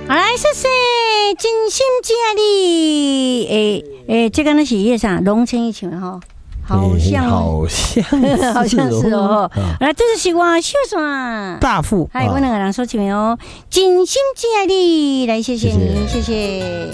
好来，谢谢真心接你。这个那是叶啥龙青一唱哈，好像好像是哦。来，这是我秀算大富， 还有我两个人说起名哦，真心接你，来谢谢你，谢谢。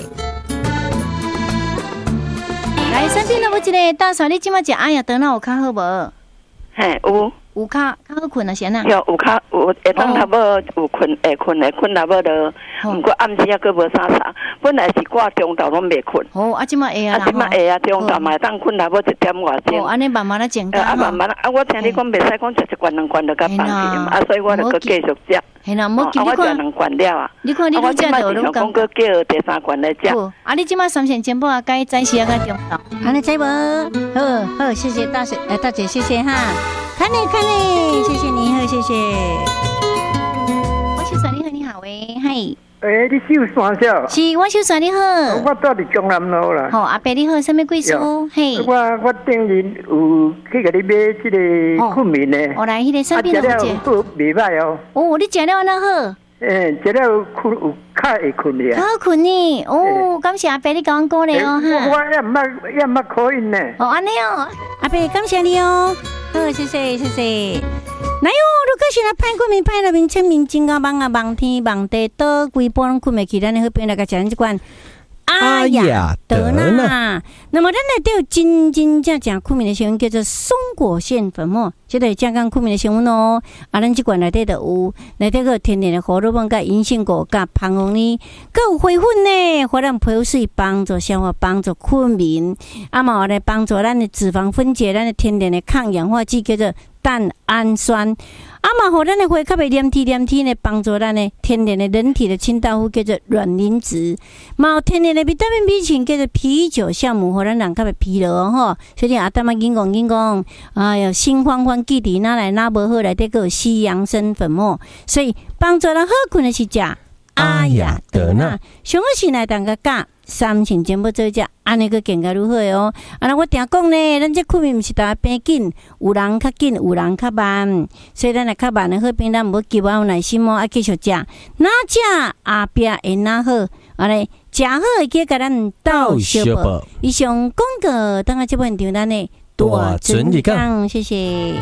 来，三天了，我一个大嫂，你今麦食哎呀，等下有较好无？ 嘿， 有较好困啊，先啊。 有会当差不多有困，会困差不多，不过暗时啊，佫无啥啥。本来是挂中昼拢袂困。 哦，啊，即马会啊啦。 即马会啊，中昼嘛当困差不多1点外钟。 哦，安尼慢慢来减加。 慢慢啊，我听你讲袂使讲食一罐两罐就甲放弃嘛，啊，所以我就佫继续食。 系啦，我食2罐了啊。 你看你都食到， 我讲佫叫第3罐来食。 啊，你即马3线全部啊，该暂时啊，该中昼。安尼知无？好，谢谢大姐，谢谢哈。看你，谢谢你，好，谢谢。我秀算你好，你好喂，嗨。 你秀算少？ 是，我秀算你好。 我住伫江南路啦。 好，阿伯你好，什么贵书？嘿。 我顶日有去甲你买这个困眠的。 我来，迄个产品好食了袂歹哦。 哦，你食了安那好？ 食了有较会困的。 较好困呢？哦，感谢阿伯你甲我鼓励哦哈。 我也毋捌考因呢。 哦，安尼哦，阿伯感谢你哦。好，谢谢。哪有？如果是来歹困眠，歹了面清面真啊，梦啊，梦天梦地，倒规波拢困袂去，咱好变来个食这款阿雅德纳。那么咱来都有真正困眠的成分叫做松果腺粉末，这个健康困眠的成分哦。啊，咱这款内底就有，内底个天然的荷尔蒙、甲银杏果、甲胖红呢，佮有花粉呢，互咱皮肤水帮助消化、帮助困眠，啊嘛来帮助咱的脂肪分解，咱的天然的抗氧化剂叫做蛋氨酸，啊嘛，互咱的血较袂黏体呢，帮助咱的天然的人体的清道夫叫做卵磷脂，嘛有天然的维他命 B 群叫做啤酒酵母，互咱人较袂疲劳吼。所以阿淡仔紧讲，哎哟，心慌慌记忆哪来哪无好，内底个有西洋参粉末，所以帮助咱好困的是食阿雅德纳，上好是来当个加3成全部做食，安尼个更加如何哦？啊，我定讲呢，咱这困眠毋是大家变紧，有人较紧，有人较慢，所以咱来较慢的好病，咱无急啊，有耐心哦，啊继续食，哪食后壁会哪好？啊嘞，食好会记甲咱斗小报。以上广告，等下这本场咱的大准理讲，谢谢。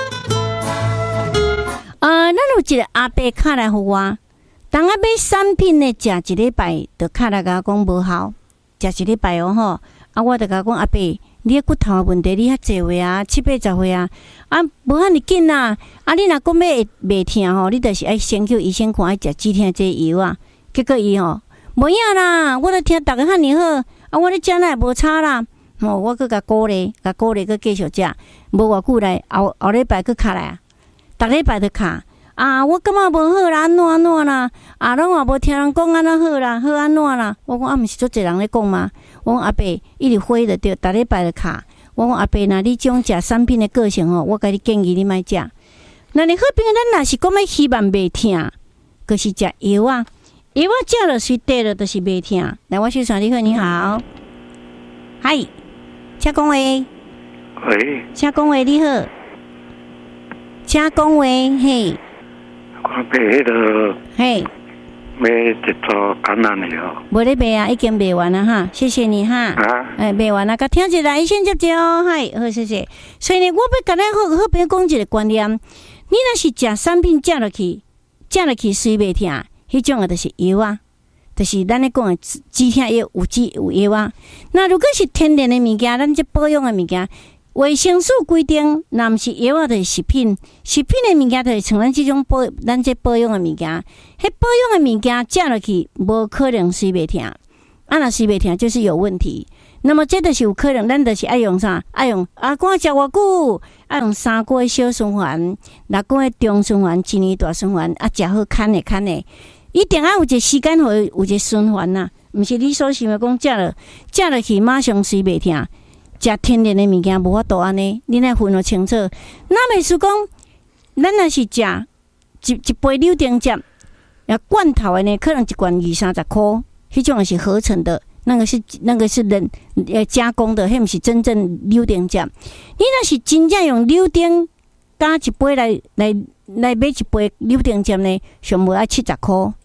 咱有一个阿伯卡来互我。当我买产品呢，食1礼拜，就卡来甲我讲无效，食1礼拜哦吼。啊，我就甲讲阿伯，你骨头的问题，你遐济岁啊，7、80岁啊，啊无遐尼紧啊。啊，你若讲要袂疼吼，你就是爱先去医生看，爱食止疼这药啊。结果伊吼无影啦，我都听逐个遐尼好，啊，我咧食哪会无差啦。吼，我佮甲鼓励，佮继续食，无偌久来后礼拜佮卡来啊，逐礼拜都卡。啊，我感觉无好啦，安怎啦？啊，拢也无听人讲安怎好啦，好安怎啦？我讲毋是足侪人咧讲吗？我讲阿伯一直火就对，逐礼拜就卡。我讲阿伯，若你种食产品的个性吼，我甲你建议你莫食。那你好病，咱若是讲要希望袂疼，就是食药啊。药啊食了是对了，就是袂疼。来，我秀传你好，你好，嗨，请讲话。 喂， 请讲话，你好，请讲话，嘿。 我买迄个， 嘿， 买一组橄榄油， 无咧卖啊，已经卖完了哈，谢谢你哈。卖完了，甲听一下，先接接哦，嗨，好，谢谢。所以呢，我要甲咱好朋友讲一个观念，你若是食产品食落去水袂疼，迄种啊，就是药啊，就是咱咧讲的止疼药有药啊。那如果是天然的物件，咱这保养的物件。卫生署规定，若毋是药啊，就是食品。食品的物件就是像咱这种咱这保养的物件。迄保养的物件食落去，无可能水袂疼。啊，若水袂疼，就是有问题。那么这就是有可能，咱就是爱用啥？爱用看食偌久，爱用3个月小循环，6个月中循环，1年大循环。啊，食好看的，一定要有一个时间，有一个循环呐。毋是你所想的讲食落去马上水袂疼。食天然的物件无法度安尼，你来分得清楚。那袂是讲，咱若是食一杯柳丁汁，罐头的呢，可能一罐20-30块，迄种是合成的，那个是人加工的，迄毋是真正柳丁汁。你若是真正用柳丁加一杯来买一杯柳丁汁呢，上无爱70块，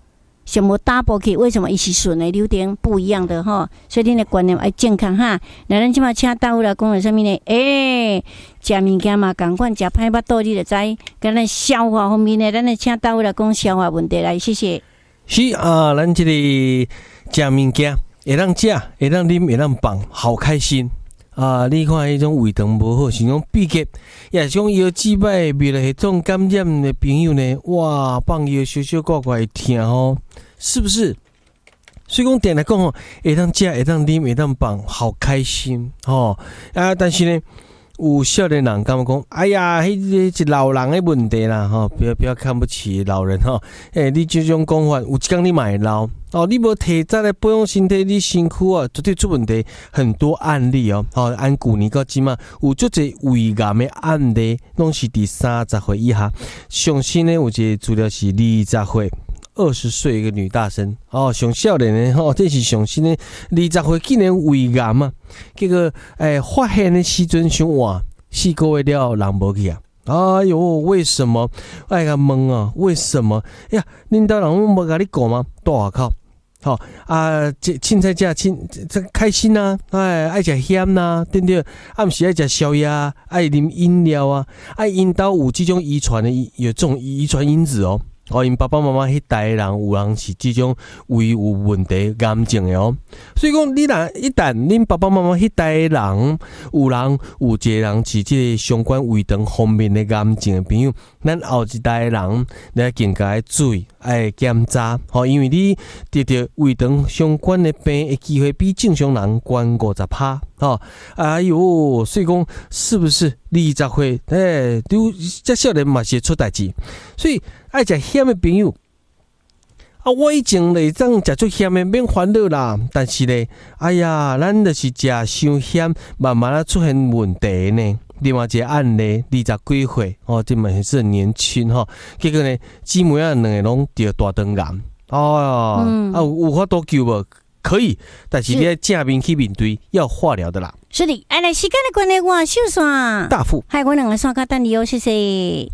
什么 double 去？为什么伊是顺的流程不一样的哈？所以恁的观念要健康哈。那咱即马请大夫来讲了什么呢？食物件嘛，共款食歹巴肚，你就知。跟咱消化方面呢，咱来请大夫来讲消化问题来，谢谢。 是啊，咱这个食物件会当食，会当啉，会当放，好开心。你看迄种胃肠无好，是种闭结，也是讲腰脊摆泌尿系统感染的朋友呢，哇，放药小小怪怪痛吼，是不是？所以讲点来讲吼，会当食，会当啉，会当放，好开心吼但是呢，有少年人感觉讲，哎呀，迄是老人的问题啦吼，不要看不起老人吼。你这种讲法，有一天你嘛会老。你无体早来保养身体，你身躯绝对出问题。很多案例按旧年到即嘛，有足侪胃癌的案例，拢是伫30岁以下。上新呢，有一个资料是20岁，20岁一个女大生上少年的这是上新的20岁竟然胃癌嘛，结果发现的时阵伤晚，4个月了人无去啊。哎呦，为什么？哎呀，问啊，为什么？呀，领导人无甲你讲吗？大外口，凊彩食开心啊！爱食咸呐，对不对？暗时爱食宵夜，爱啉饮料啊，因兜有这种遗传的，有这种遗传因子因爸爸妈妈迄代人有人是这种胃有问题、癌症的所以讲你若一旦恁爸爸妈妈迄代人有一个人是这个相关胃肠方面的癌症的朋友，咱后一代人来更加注意爱检查因为你得到胃肠相关的病的机会比正常人高50%哎呦，所以讲是不是20岁这少年嘛是出代志，所以爱食咸的朋友我以前会当食出咸的免烦恼啦，但是呢，哎呀，咱就是食伤咸，慢慢出现问题呢。另外一个案例，20几岁这嘛也是很年轻结果呢，姊妹两个拢得大肠癌有法度救无？可以，但是你要正面去面对，要化疗的啦。 是的，来时间的关系，我收线。 大富， 还有我两个线卡等你谢谢。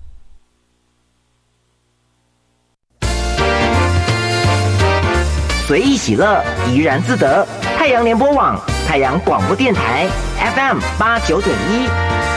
随意喜乐，怡然自得。太阳联播网，太阳广播电台 FM 89.1。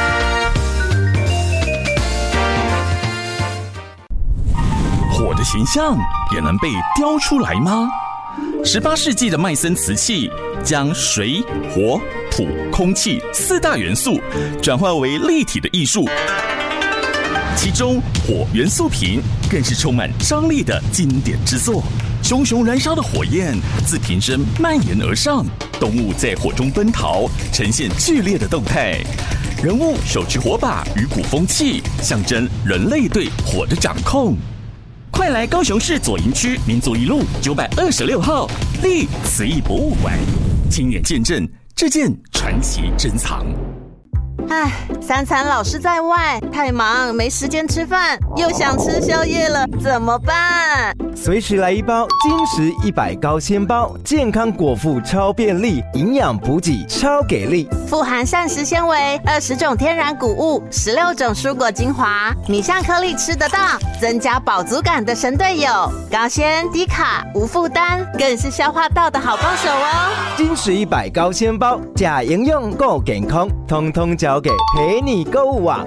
火的形象也能被雕出来吗？18世纪的麦森瓷器将水、火、土、空气4大元素转化为立体的艺术，其中火元素瓶更是充满张力的经典之作。熊熊燃烧的火焰自瓶身蔓延而上，动物在火中奔逃，呈现剧烈的动态。人物手持火把与鼓风器，象征人类对火的掌控。快来高雄市左营区民族一路926号立瓷艺博物馆，亲眼见证这件传奇珍藏。 3餐老是在外，太忙没时间吃饭，又想吃宵夜了，怎么办？ 随时来一包金石100高纤包，健康果腹超便利，营养补给超给力， 富含膳食纤维，20种天然谷物，16种蔬果精华，米香颗粒吃得到，增加饱足感的神队友，高纤低卡无负担，更是消化道的好帮手哦。 金石100高纤包，假营养够健康，通通交给陪你购物网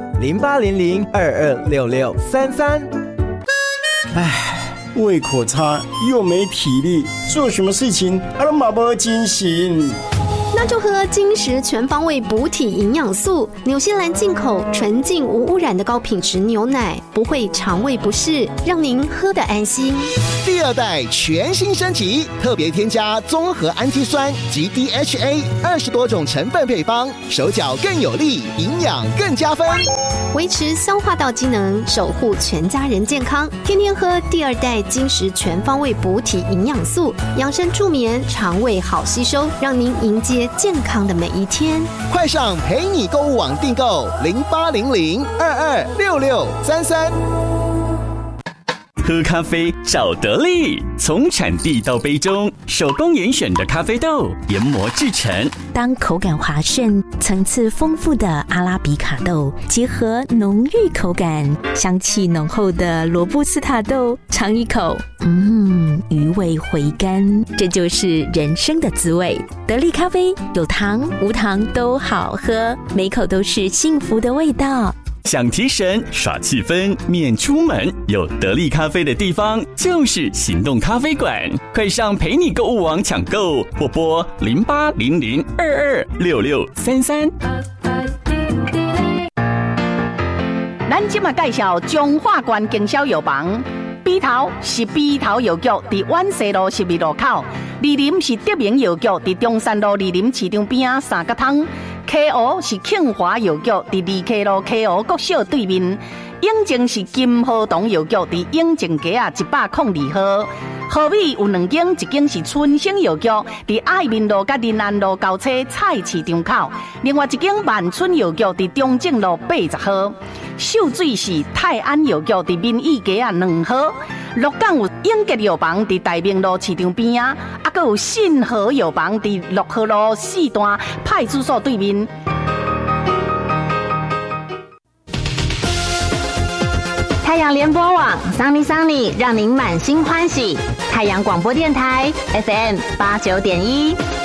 0800226633。 胃口差又没体力，做什么事情都没精神。 那就喝金石全方位补体营养素，纽西兰进口纯净无污染的高品质牛奶，不会肠胃不适，让您喝得安心。 第2代全新升级，特别添加综合氨基酸及 DHA20多种成分配方，手脚更有力，营养更加分， 维持消化道机能，守护全家人健康。天天喝第2代金石全方位补体营养素，养生助眠，肠胃好吸收，让您迎接健康的每一天。 快上陪你购物网订购0800226633。 喝咖啡找得力，从产地到杯中，手工严选的咖啡豆研磨制成。 当口感滑顺、层次丰富的阿拉比卡豆结合浓郁口感、香气浓厚的罗布斯塔豆，尝一口，余味回甘，这就是人生的滋味。得力咖啡有糖无糖都好喝，每口都是幸福的味道。 想提神耍气氛免出门，有得力咖啡的地方就是行动咖啡馆，快上陪你购物网抢购，或拨0800226633。 咱今嘛介绍中华关经销药房，笔头是笔头药局，伫万西路12路口；二林是德明药局，伫中山路二林市场边3角汤。KO 是庆华药局，伫2K路 KO 国小对面；永靖是金和堂药局，伫永靖街102號。河尾有2間，一間是春生藥局，伫愛民路甲仁安路交叉菜市場口；另外一間萬春藥局伫中正路80號。秀水是泰安藥局，伫民意街2號。鹿港有永吉藥房，伫大明路市场边啊，还有信和药房，伫6號路4段派出所对面。 太阳联播网桑尼桑尼，让您满心欢喜。太阳广播电台 FM 89.1。